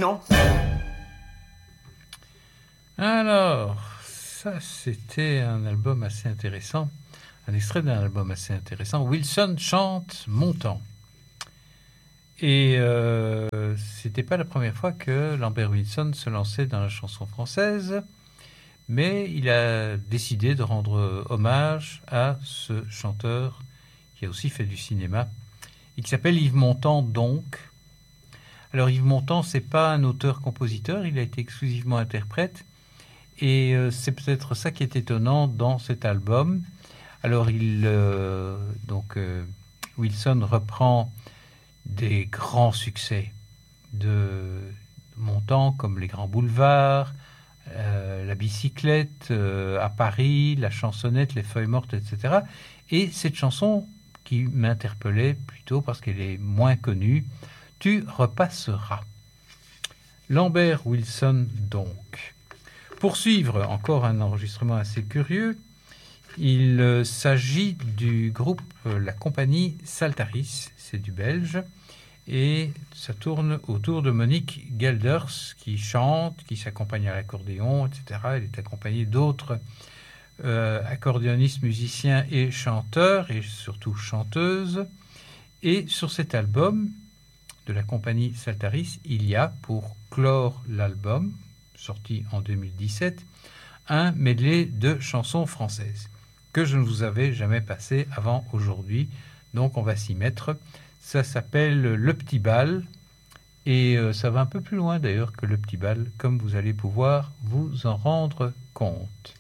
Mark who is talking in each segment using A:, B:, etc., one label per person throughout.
A: Christian.
B: Alors, ça c'était un album assez intéressant, un extrait d'un album assez intéressant. Wilson chante Montant. Et c'était pas la première fois que Lambert Wilson se lançait dans la chanson française, mais il a décidé de rendre hommage à ce chanteur qui a aussi fait du cinéma et qui s'appelle Yves Montand donc. Alors Yves Montand, c'est pas un auteur-compositeur, il a été exclusivement interprète et c'est peut-être ça qui est étonnant dans cet album. Alors Wilson reprend des grands succès de Montand comme Les Grands Boulevards, La Bicyclette, À Paris, La Chansonnette, Les Feuilles Mortes, etc. Et cette chanson qui m'interpellait plutôt parce qu'elle est moins connue, Tu repasseras. Lambert Wilson donc. Pour suivre, encore un enregistrement assez curieux, il s'agit du groupe La Compagnie Saltaris, c'est du belge, et ça tourne autour de Monique Gelders qui chante, qui s'accompagne à l'accordéon, etc. Elle est accompagnée d'autres accordéonistes, musiciens et chanteurs, et surtout chanteuses. Et sur cet album de La Compagnie Saltaris, il y a, pour clore l'album, sorti en 2017, un medley de chansons françaises que je ne vous avais jamais passé avant aujourd'hui, donc on va s'y mettre. Ça s'appelle Le Petit Bal, et ça va un peu plus loin d'ailleurs que Le Petit Bal, comme vous allez pouvoir vous en rendre compte.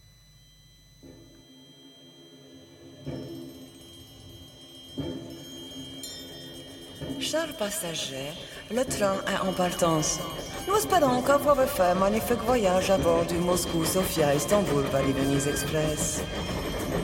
C: Chers passagers, le train est en partance. Nous espérons que vous avez fait un magnifique voyage à bord du Moscou-Sofia-Istanbul-Paris-Venise Express.